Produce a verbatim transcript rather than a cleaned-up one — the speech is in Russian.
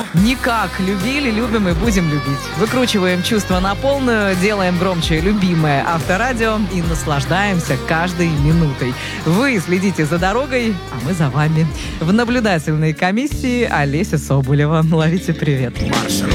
Никак. Любили, любим и будем любить. Выкручиваем чувства на полную, делаем громче любимое Авторадио и наслаждаемся каждой минутой. Вы следите за дорогой, а мы за вами. В наблюдательной комиссии Олеся Соболева. Ловите привет. Маршрут